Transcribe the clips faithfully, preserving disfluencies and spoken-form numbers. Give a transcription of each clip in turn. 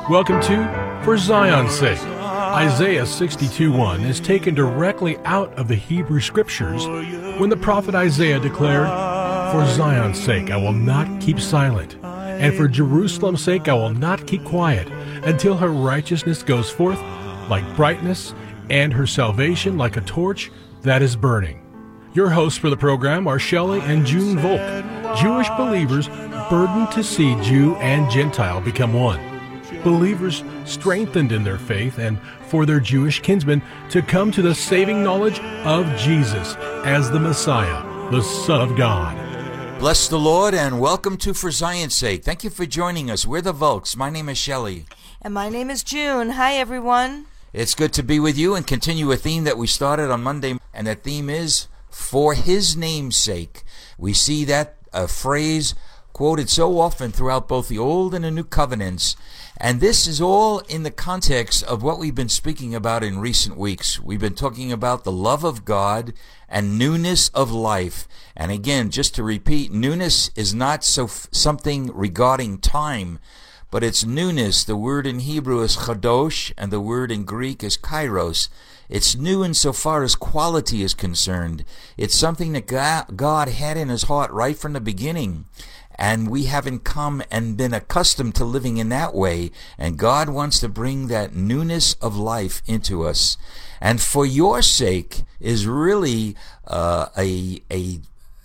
Welcome to For Zion's Sake. Isaiah sixty-two one is taken directly out of the Hebrew Scriptures when the prophet Isaiah declared, "For Zion's sake I will not keep silent, and for Jerusalem's sake I will not keep quiet, until her righteousness goes forth like brightness, and her salvation like a torch that is burning." Your hosts for the program are Shelley and June Volk, Jewish believers burdened to see Jew and Gentile become one. Believers strengthened in their faith, and for their Jewish kinsmen to come to the saving knowledge of Jesus as the Messiah, the Son of God. Bless the Lord and welcome to For Zion's Sake. Thank you for joining us. We're the Volks. My name is Shelley. And my name is June. Hi, everyone. It's good to be with you and continue a theme that we started on Monday, and that theme is For His name's sake. We see that uh, phrase quoted so often throughout both the Old and the New Covenants. And this is all in the context of what we've been speaking about in recent weeks. We've been talking about the love of God and newness of life. And again, just to repeat, newness is not so f- something regarding time, but it's newness. The word in Hebrew is chadosh, and the word in Greek is kairos. It's new insofar as quality is concerned. It's something that God had in His heart right from the beginning. And we haven't come and been accustomed to living in that way. And God wants to bring that newness of life into us. And for your sake is really uh, a, a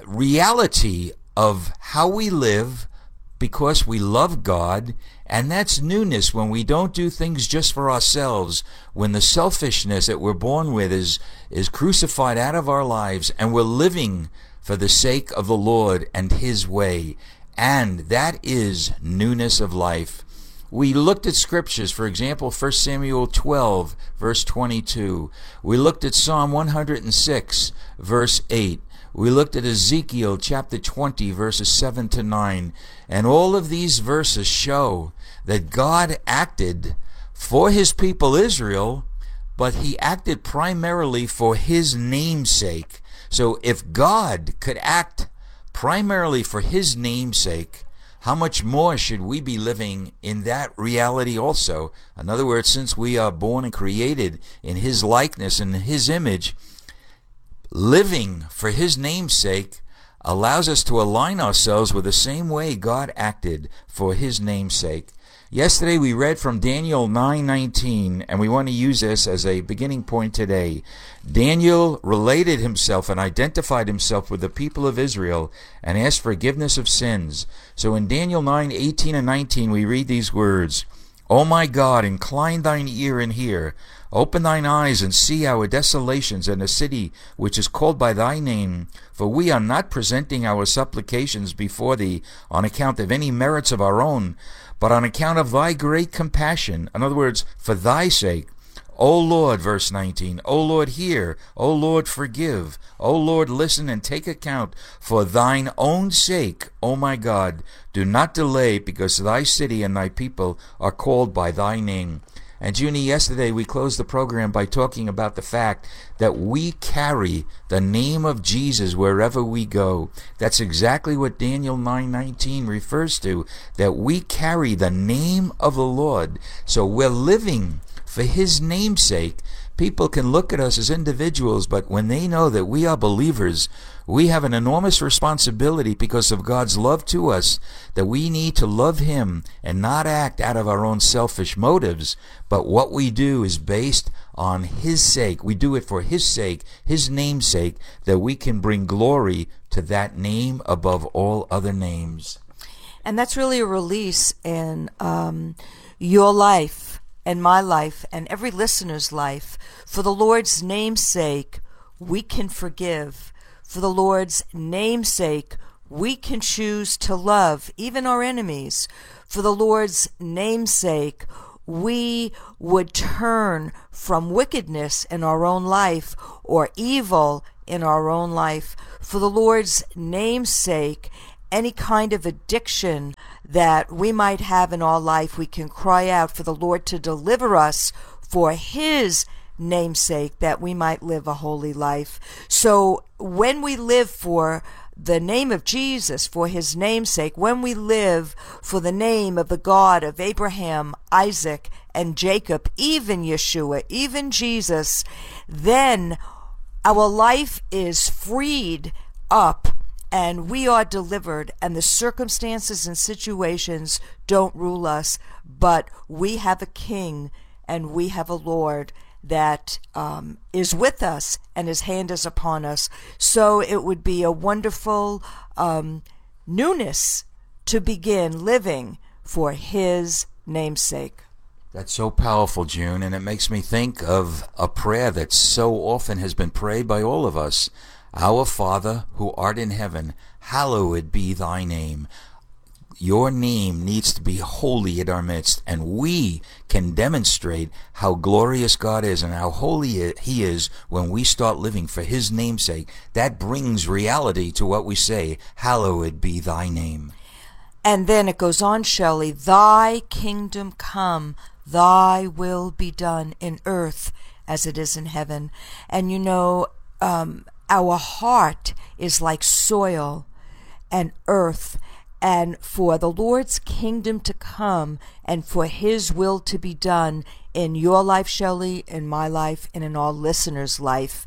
reality of how we live because we love God. And that's newness when we don't do things just for ourselves, when the selfishness that we're born with is, is crucified out of our lives, and we're living for the sake of the Lord and His way. And that is newness of life. We looked at scriptures, for example, First Samuel twelve, verse twenty-two. We looked at Psalm one hundred six, verse eight. We looked at Ezekiel chapter twenty, verses seven to nine. And all of these verses show that God acted for His people Israel, but He acted primarily for His name's sake. So if God could act primarily for His name's sake, how much more should we be living in that reality also? In other words, since we are born and created in His likeness and His image, living for His name's sake allows us to align ourselves with the same way God acted for His name's sake. Yesterday we read from Daniel nine nineteen, and we want to use this as a beginning point today. Daniel related himself and identified himself with the people of Israel and asked forgiveness of sins. So in Daniel nine eighteen and nineteen we read these words, "O my God, incline thine ear and hear. Open thine eyes and see our desolations in the city which is called by thy name. For we are not presenting our supplications before thee on account of any merits of our own, but on account of thy great compassion." In other words, for thy sake. O Lord, verse nineteen, O Lord, hear. O Lord, forgive. O Lord, listen and take account. For thine own sake, O my God, do not delay, because thy city and thy people are called by thy name. And Junie, yesterday we closed the program by talking about the fact that we carry the name of Jesus wherever we go. That's exactly what Daniel nine nineteen refers to, that we carry the name of the Lord. So we're living for His name's sake. People can look at us as individuals, but when they know that we are believers, we have an enormous responsibility because of God's love to us, that we need to love Him and not act out of our own selfish motives, but what we do is based on His sake. We do it for His sake, His name's sake, that we can bring glory to that name above all other names. And that's really a release in um, your life and my life and every listener's life. For the Lord's name's sake, we can forgive. For the Lord's name's sake, we can choose to love even our enemies. For the Lord's name's sake, we would turn from wickedness in our own life or evil in our own life. For the Lord's name's sake, any kind of addiction that we might have in our life, we can cry out for the Lord to deliver us for His namesake, that we might live a holy life. So when we live for the name of Jesus, for his name's sake, when we live for the name of the God of Abraham, Isaac, and Jacob, even Yeshua, even Jesus, then our life is freed up and we are delivered, and the circumstances and situations don't rule us, but we have a King and we have a Lord that um, is with us and his hand is upon us. So it would be a wonderful um, newness to begin living for his namesake. That's so powerful, June, and it makes me think of a prayer that so often has been prayed by all of us. Our Father, who art in heaven, hallowed be thy name. Your name needs to be holy in our midst, and we can demonstrate how glorious God is and how holy he is when we start living for his namesake. That brings reality to what we say, hallowed be thy name. And then it goes on, Shelley, thy kingdom come, thy will be done in earth as it is in heaven. And you know, um, our heart is like soil and earth, and for the Lord's kingdom to come and for his will to be done in your life, Shelley, in my life, and in all listeners' life.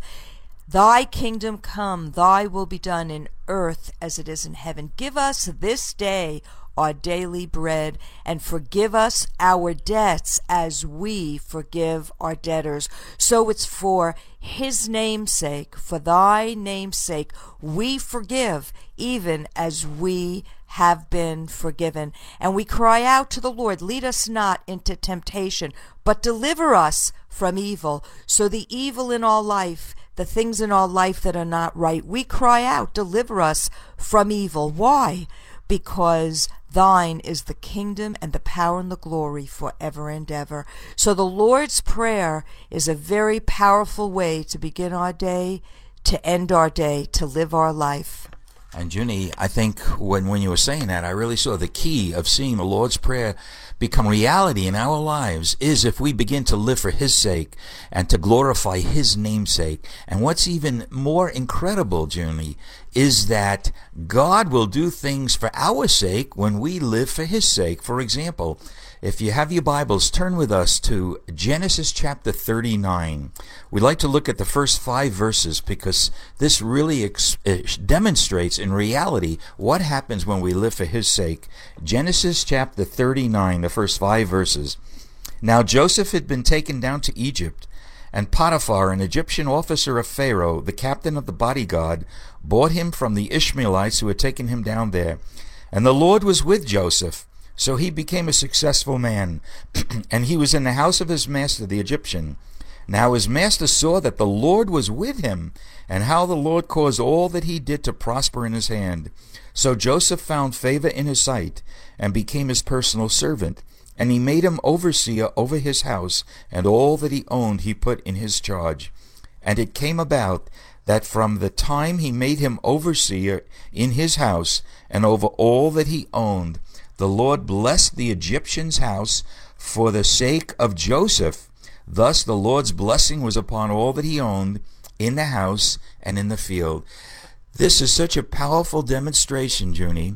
Thy kingdom come, thy will be done in earth as it is in heaven. Give us this day our daily bread, and forgive us our debts as we forgive our debtors. So it's for his name's sake, for thy name's sake, we forgive even as we have been forgiven. And we cry out to the Lord, lead us not into temptation, but deliver us from evil. So the evil in our life, the things in our life that are not right, we cry out, deliver us from evil. Why? Because thine is the kingdom and the power and the glory forever and ever. So the Lord's Prayer is a very powerful way to begin our day, to end our day, to live our life. And Junie, I think when, when you were saying that, I really saw the key of seeing the Lord's Prayer become reality in our lives is if we begin to live for his sake and to glorify his namesake. And what's even more incredible, Junie, is that God will do things for our sake when we live for his sake. For example, if you have your Bibles, turn with us to Genesis chapter thirty-nine. We'd like to look at the first five verses because this really ex- demonstrates in reality what happens when we live for his sake. Genesis chapter thirty-nine, the first five verses. Now Joseph had been taken down to Egypt, and Potiphar, an Egyptian officer of Pharaoh, the captain of the bodyguard, bought him from the Ishmaelites who had taken him down there. And the Lord was with Joseph, so he became a successful man, and he was in the house of his master, the Egyptian. Now his master saw that the Lord was with him, and how the Lord caused all that he did to prosper in his hand. So Joseph found favor in his sight, and became his personal servant. And he made him overseer over his house, and all that he owned he put in his charge. And it came about that from the time he made him overseer in his house, and over all that he owned, the Lord blessed the Egyptian's house for the sake of Joseph. Thus the Lord's blessing was upon all that he owned in the house and in the field. This is such a powerful demonstration, Junie,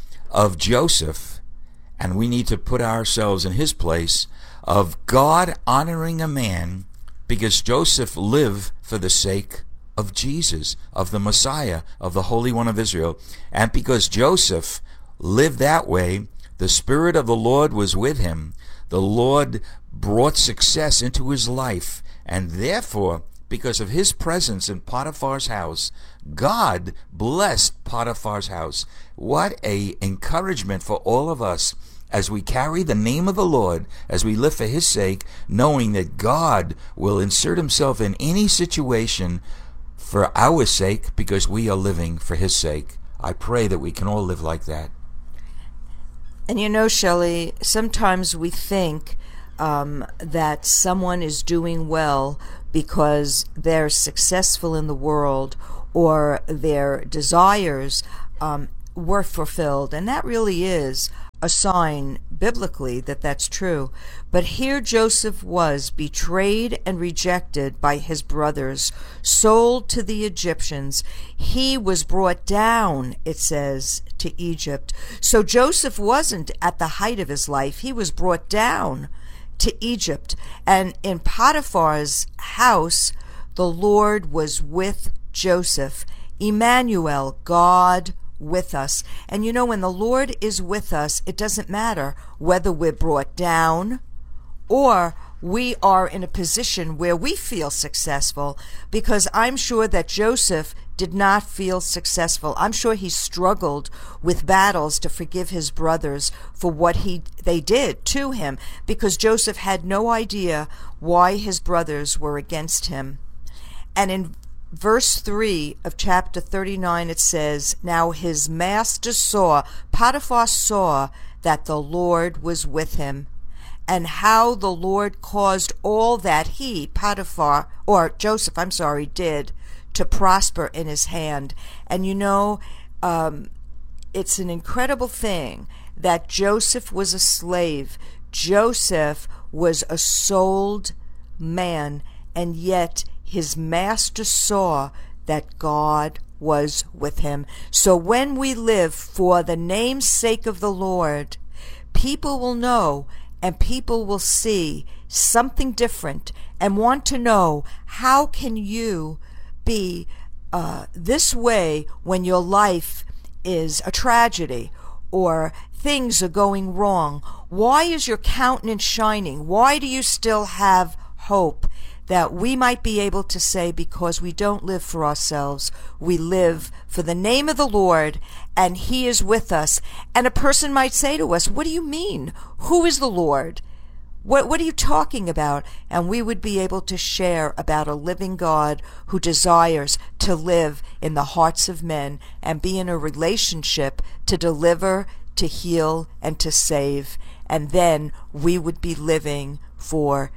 of Joseph, and we need to put ourselves in his place, of God honoring a man because Joseph lived for the sake of Jesus, of the Messiah, of the Holy One of Israel. And because Joseph lived that way, the Spirit of the Lord was with him. The Lord brought success into his life, and therefore, because of his presence in Potiphar's house, God blessed Potiphar's house. What a encouragement for all of us as we carry the name of the Lord, as we live for his sake, knowing that God will insert himself in any situation for our sake because we are living for his sake. I pray that we can all live like that. And you know, Shelley, sometimes we think um, that someone is doing well because they're successful in the world or their desires um, were fulfilled. And that really is a sign biblically that that's true. But here Joseph was betrayed and rejected by his brothers, sold to the Egyptians. He was brought down, it says, to Egypt. So Joseph wasn't at the height of his life. He was brought down to Egypt. And in Potiphar's house, the Lord was with Joseph. Emmanuel, God with us. And you know, when the Lord is with us, it doesn't matter whether we're brought down or we are in a position where we feel successful, because I'm sure that Joseph did not feel successful. I'm sure he struggled with battles to forgive his brothers for what he they did to him, because Joseph had no idea why his brothers were against him. And in verse three of chapter thirty-nine, it says, now his master saw, Potiphar saw that the Lord was with him, and how the Lord caused all that he, Potiphar, or Joseph, I'm sorry, did to prosper in his hand. And you know, um, it's an incredible thing that Joseph was a slave. Joseph was a sold man, and yet his master saw that God was with him. So when we live for the name's sake of the Lord, people will know and people will see something different and want to know, how can you be uh, this way when your life is a tragedy or things are going wrong? Why is your countenance shining? Why do you still have hope? That we might be able to say, because we don't live for ourselves, we live for the name of the Lord, and he is with us. And a person might say to us, what do you mean? Who is the Lord? What, what are you talking about? And we would be able to share about a living God who desires to live in the hearts of men and be in a relationship to deliver, to heal, and to save. And then we would be living for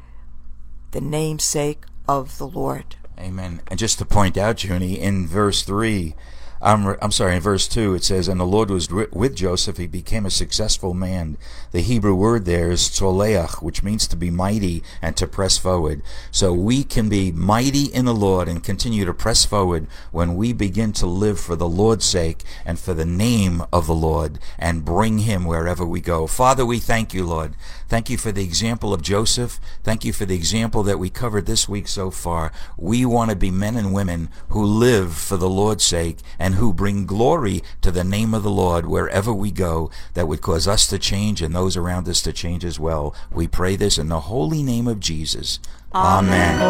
the namesake of the Lord. Amen. And just to point out, Junie, in verse three, I'm, I'm sorry, in verse two, it says, and the Lord was with Joseph, he became a successful man. The Hebrew word there is tzoleach, which means to be mighty and to press forward. So we can be mighty in the Lord and continue to press forward when we begin to live for the Lord's sake and for the name of the Lord and bring him wherever we go. Father, we thank you, Lord. Thank you for the example of Joseph. Thank you for the example that we covered this week so far. We want to be men and women who live for the Lord's sake and who bring glory to the name of the Lord wherever we go, that would cause us to change and those around us to change as well. We pray this in the holy name of Jesus. Amen.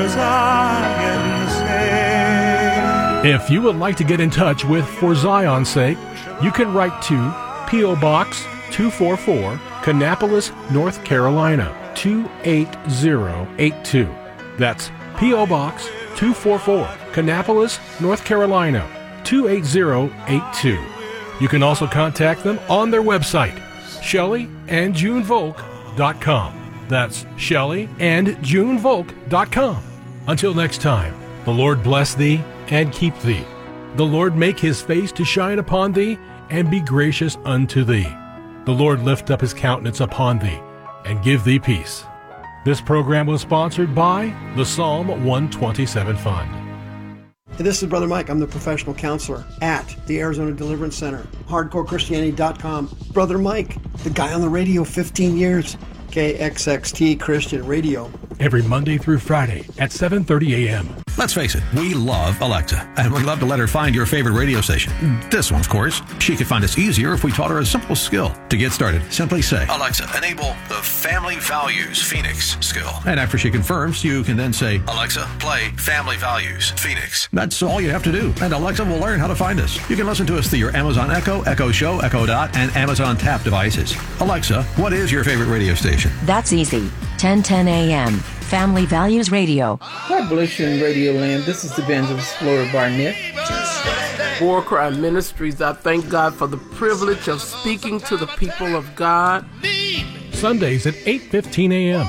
Amen. If you would like to get in touch with For Zion's Sake, you can write to P O Box two forty-four, Kannapolis, North Carolina, two eight zero eight two. That's P O Box two forty-four, Kannapolis, North Carolina, two eight zero eight two. You can also contact them on their website, Shelley and June Volk dot com. That's Shelley and June Volk dot com. Until next time, the Lord bless thee and keep thee. The Lord make his face to shine upon thee and be gracious unto thee. The Lord lift up his countenance upon thee and give thee peace. This program was sponsored by the Psalm one twenty-seven Fund. Hey, this is Brother Mike. I'm the professional counselor at the Arizona Deliverance Center, hardcore christianity dot com. Brother Mike, the guy on the radio, fifteen years, K X X T Christian Radio. Every Monday through Friday at seven thirty a.m. Let's face it, we love Alexa, and we love to let her find your favorite radio station. This one, of course. She could find us easier if we taught her a simple skill. To get started, simply say, Alexa, enable the Family Values Phoenix skill. And after she confirms, you can then say, Alexa, play Family Values Phoenix. That's all you have to do, and Alexa will learn how to find us. You can listen to us through your Amazon Echo, Echo Show, Echo Dot, and Amazon Tap devices. Alexa, what is your favorite radio station? That's easy. ten ten a.m. Family Values Radio. God bless you in Radio Land. This is Evangelist Flora Barnett. War Cry Ministries, I thank God for the privilege of speaking to the people of God. Sundays at eight fifteen a.m.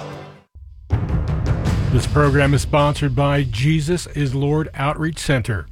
This program is sponsored by Jesus is Lord Outreach Center.